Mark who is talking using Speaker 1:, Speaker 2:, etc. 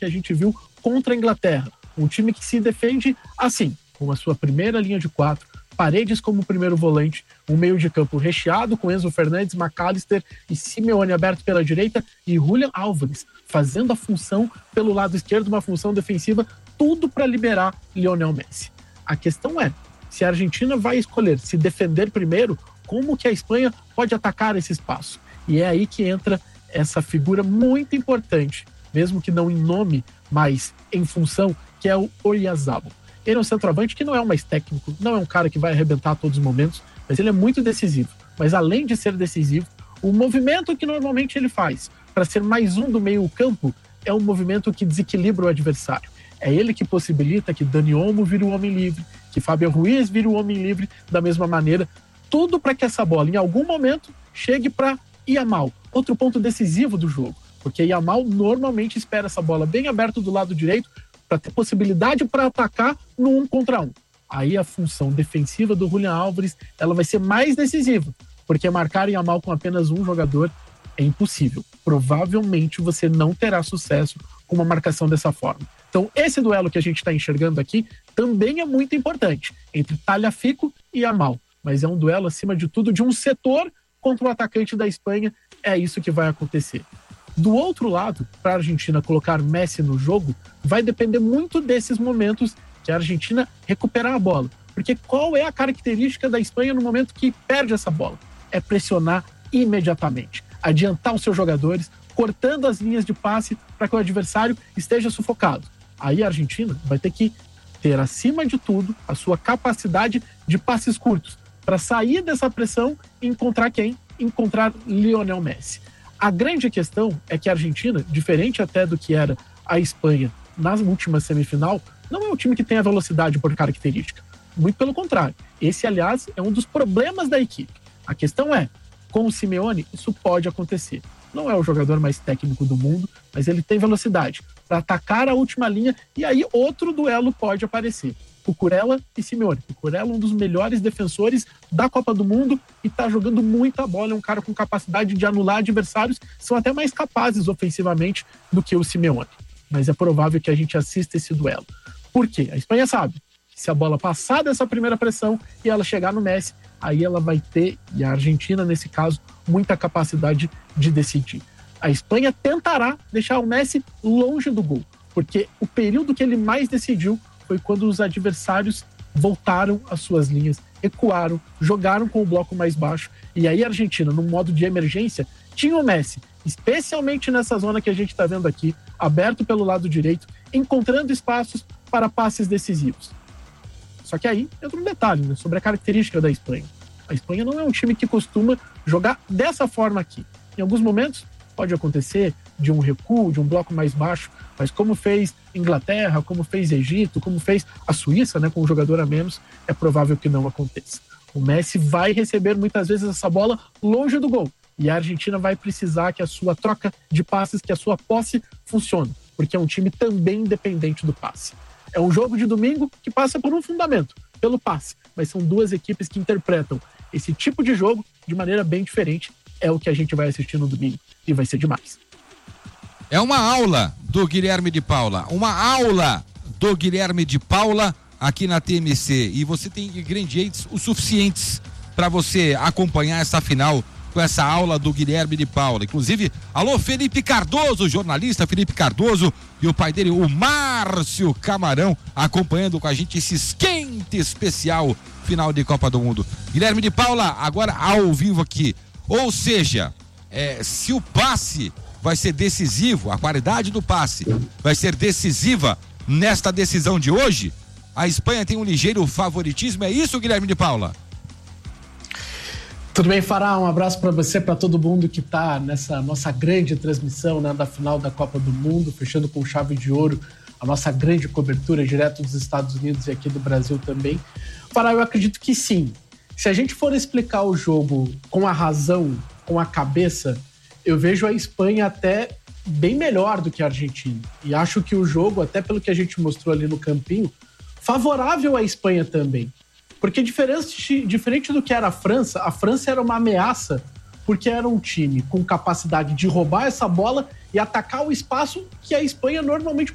Speaker 1: que a gente viu contra a Inglaterra. Um time que se defende assim, com a sua primeira linha de 4, Paredes como primeiro volante, um meio de campo recheado com Enzo Fernandes, McAllister e Simeone aberto pela direita e Julián Álvares fazendo a função pelo lado esquerdo, uma função defensiva, tudo para liberar Lionel Messi. A questão é, se a Argentina vai escolher se defender primeiro, como que a Espanha pode atacar esse espaço? E é aí que entra essa figura muito importante, mesmo que não em nome, mas em função, que é o Oyarzabal. Ele é um centroavante que não é o mais técnico, não é um cara que vai arrebentar a todos os momentos, mas ele é muito decisivo. Mas além de ser decisivo, o movimento que normalmente ele faz para ser mais um do meio campo é um movimento que desequilibra o adversário. É ele que possibilita que Dani Olmo vire o homem livre, que Fábio Ruiz vire o homem livre da mesma maneira. Tudo para que essa bola, em algum momento, chegue para Yamal. Outro ponto decisivo do jogo, porque Yamal normalmente espera essa bola bem aberta do lado direito para ter possibilidade para atacar no 1 contra 1. Aí a função defensiva do Julián Álvares ela vai ser mais decisiva, porque marcar Yamal com apenas um jogador é impossível. Provavelmente você não terá sucesso com uma marcação dessa forma. Então esse duelo que a gente está enxergando aqui também é muito importante, entre Tagliafico e Yamal, mas é um duelo acima de tudo de um setor contra o atacante da Espanha, é isso que vai acontecer. Do outro lado, para a Argentina colocar Messi no jogo, vai depender muito desses momentos que a Argentina recuperar a bola. Porque qual é a característica da Espanha no momento que perde essa bola? É pressionar imediatamente, adiantar os seus jogadores, cortando as linhas de passe para que o adversário esteja sufocado. Aí a Argentina vai ter que ter, acima de tudo, a sua capacidade de passes curtos, para sair dessa pressão e encontrar quem? Encontrar Lionel Messi. A grande questão é que a Argentina, diferente até do que era a Espanha na última semifinal, não é um time que tem a velocidade por característica. Muito pelo contrário. Esse, aliás, é um dos problemas da equipe. A questão é, com o Simeone, isso pode acontecer. Não é o jogador mais técnico do mundo, mas ele tem velocidade para atacar a última linha e aí outro duelo pode aparecer. Cucurella e Simeone. Cucurella é um dos melhores defensores da Copa do Mundo e está jogando muita bola, é um cara com capacidade de anular adversários, são até mais capazes ofensivamente do que o Simeone. Mas é provável que a gente assista esse duelo. Por quê? A Espanha sabe que se a bola passar dessa primeira pressão e ela chegar no Messi, aí ela vai ter, e a Argentina nesse caso, muita capacidade de decidir. A Espanha tentará deixar o Messi longe do gol, porque o período que ele mais decidiu foi quando os adversários voltaram às suas linhas, recuaram, jogaram com o bloco mais baixo, e aí a Argentina, no modo de emergência, tinha o Messi, especialmente nessa zona que a gente está vendo aqui, aberto pelo lado direito, encontrando espaços para passes decisivos. Só que aí entra um detalhe, né, sobre a característica da Espanha. A Espanha não é um time que costuma jogar dessa forma aqui. Em alguns momentos pode acontecer de um recuo, de um bloco mais baixo, mas como fez Inglaterra, como fez Egito, como fez a Suíça, né, com um jogador a menos, é provável que não aconteça. O Messi vai receber muitas vezes essa bola longe do gol, e a Argentina vai precisar que a sua troca de passes, que a sua posse funcione, porque é um time também independente do passe. É um jogo de domingo que passa por um fundamento, pelo passe, mas são duas equipes que interpretam esse tipo de jogo de maneira bem diferente. É o que a gente vai assistir no domingo e vai ser demais.
Speaker 2: É uma aula do Guilherme de Paula, aqui na TMC, e você tem ingredientes o suficientes para você acompanhar essa final com essa aula do Guilherme de Paula. Inclusive, alô Felipe Cardoso, jornalista Felipe Cardoso, e o pai dele, o Márcio Camarão, acompanhando com a gente esse esquente especial final de Copa do Mundo. Guilherme de Paula, agora ao vivo aqui. Ou seja, se o passe vai ser decisivo, a qualidade do passe vai ser decisiva nesta decisão de hoje, a Espanha tem um ligeiro favoritismo, é isso, Guilherme de Paula?
Speaker 1: Tudo bem, Fará? Um abraço para você, para todo mundo que está nessa nossa grande transmissão, né, da final da Copa do Mundo, fechando com chave de ouro a nossa grande cobertura direto dos Estados Unidos e aqui do Brasil também. Fará, eu acredito que sim. Se a gente for explicar o jogo com a razão, com a cabeça, eu vejo a Espanha até bem melhor do que a Argentina. E acho que o jogo, até pelo que a gente mostrou ali no campinho, favorável à Espanha também. Porque diferente do que era a França era uma ameaça porque era um time com capacidade de roubar essa bola e atacar o espaço que a Espanha normalmente